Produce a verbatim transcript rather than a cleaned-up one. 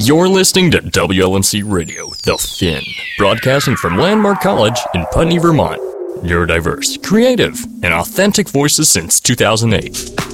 You're listening to W L N C Radio, The Fin, broadcasting from Landmark College in Putney, Vermont. Neurodiverse, creative, and authentic voices since two thousand eight.